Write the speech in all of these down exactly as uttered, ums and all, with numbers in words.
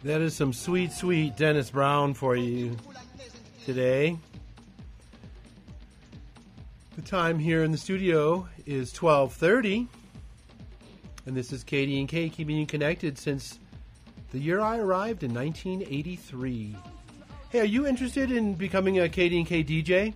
That is some sweet, sweet Dennis Brown for you today. The time here in the studio is twelve thirty, and this is K D and K keeping you connected since the year I arrived in nineteen eighty-three. Hey, are you interested in becoming a K D and K D J?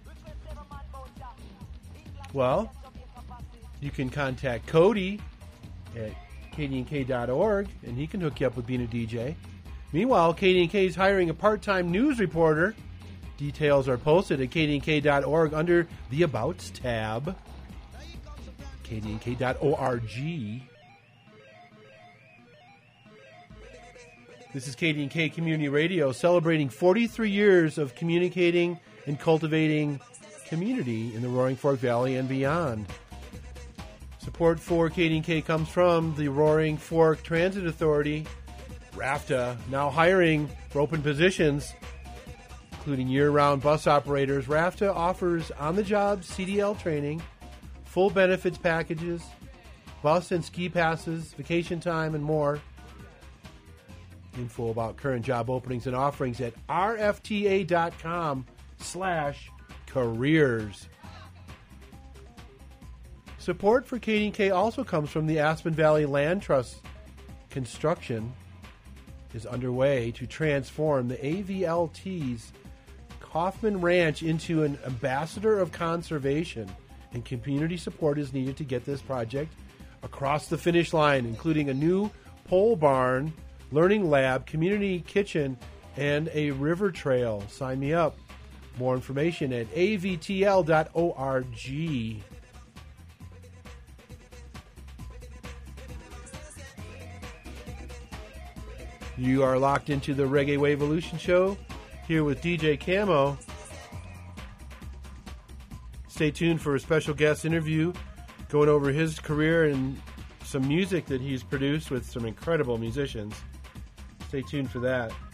Well, you can contact Cody at K D and K dot org, and he can hook you up with being a D J. Meanwhile, K D and K is hiring a part-time news reporter. Details are posted at K D and K dot org under the About tab. K D and K dot org. This is K D and K Community Radio, celebrating forty-three years of communicating and cultivating community in the Roaring Fork Valley and beyond. Support for K D and K comes from the Roaring Fork Transit Authority, RAFTA, now hiring for open positions, including year-round bus operators. RAFTA offers on-the-job C D L training, full benefits packages, bus and ski passes, vacation time, and more. Info about current job openings and offerings at rfta.com slash careers. Support for K D and K also comes from the Aspen Valley Land Trust. Construction is underway to transform the A V L T's Kaufman Ranch into an ambassador of conservation, and community support is needed to get this project across the finish line, including a new pole barn, learning lab, community kitchen, and a river trail. Sign me up. More information at a v t l dot org. You are locked into the Reggae Waveolution Show here with D J Camo. Stay tuned for a special guest interview going over his career and some music that he's produced with some incredible musicians. Stay tuned for that.